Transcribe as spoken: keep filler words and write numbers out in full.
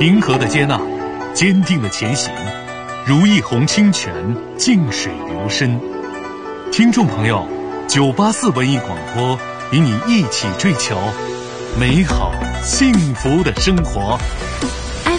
平和的接纳，坚定的前行，如一泓清泉，静水流深。听众朋友，九八四文艺广播与你一起追求美好幸福的生活。